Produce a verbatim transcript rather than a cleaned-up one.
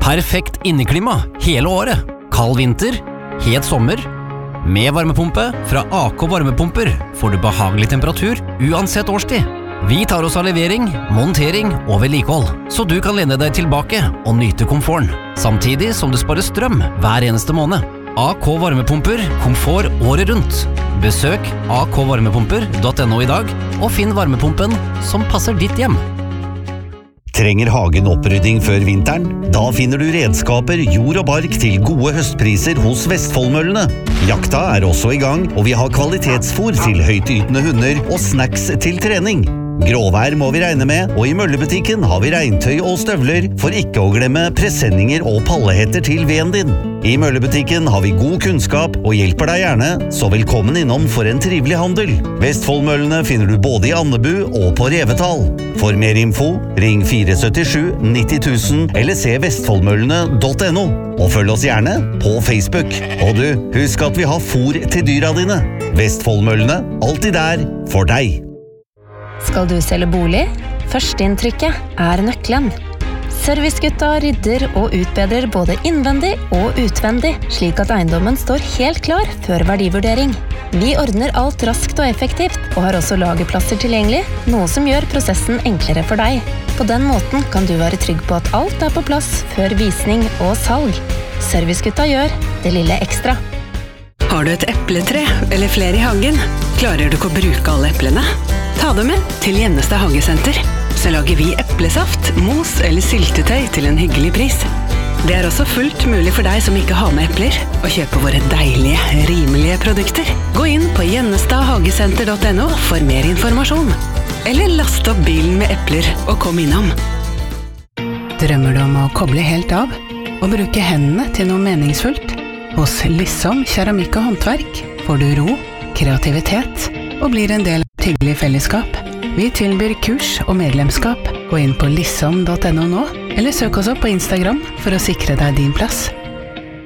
Perfekt inneklima hele året. Kald vinter, het sommer. Med varmepumpe fra A K Varmepumper får du behagelig temperatur uansett årstid. Vi tar oss av levering, montering og vedlikehold, så du kan lene deg tilbake og nyte komforten, samtidig som du sparer strøm hver eneste måned. A K Varmepumper, komfort året rundt. Besøk a k varmepumper punktum no i dag, og finn varmepumpen som passer ditt hjem. Trenger hagen opprydding før vinteren? Da finner du redskaper, jord og bark til gode høstpriser hos Vestfoldmøllene. Jakta er også i gang, og vi har kvalitetsfôr til høytytende hunder og snacks til trening. Gråvær må vi regne med, og i møllebutikken har vi regntøy og støvler, for ikke å glemme presenninger og pallehetter til veden din. I møllebutikken har vi god kunnskap og hjelper deg gjerne, så velkommen innom for en trivelig handel. Vestfoldmøllene finner du både i Andebu og på Revetal. For mer info, ring fire syv sju nitti tusen eller se vestfoldmøllene punktum no. Og følg oss gjerne på Facebook. Og du, husk at vi har fôr til dyra dine. Vestfoldmøllene, alltid der for deg. Skal du selge bolig? Førsteinntrykket er nøkkelen. Servicegutta rydder og utbedrer både innvendig og utvendig, slik at eiendommen står helt klar før verdivurdering. Vi ordner alt raskt og effektivt, og har også lagerplasser tilgjengelig, noe som gjør prosessen enklere for deg. På den måten kan du være trygg på at alt er på plass før visning og salg. Servicegutta gjør det lille ekstra. Har du et epletre eller flere i hagen? Klarer du ikke å bruke alle eplene? Ta det med til Gjennestad Hagesenter, så lager vi eplesaft, mos eller syltetøy til en hyggelig pris. Det er også fullt mulig for deg som ikke har med epler, å kjøpe våre deilige, rimelige produkter. Gå inn på gjennestad hagesenter punktum no for mer informasjon. Eller last opp bilen med epler og kom innom. Drømmer du om å koble helt av og bruke hendene til noe meningsfullt? Hos Lissom Keramikk og Håndverk får du ro, kreativitet og blir en del av et hyggelig fellesskap. Vi tilbyr kurs og medlemskap. Gå inn på lissom punktum no nå, eller søk oss opp på Instagram for å sikre deg din plass.